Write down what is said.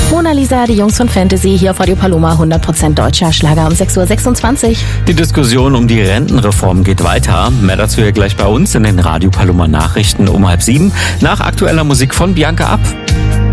Mona Lisa, die Jungs von Fantasy, hier auf Radio Paloma, 100% deutscher Schlager um 6.26 Uhr. Die Diskussion um die Rentenreform geht weiter. Mehr dazu hier gleich bei uns in den Radio Paloma Nachrichten um 6:30 nach aktueller Musik von Bianca Ab.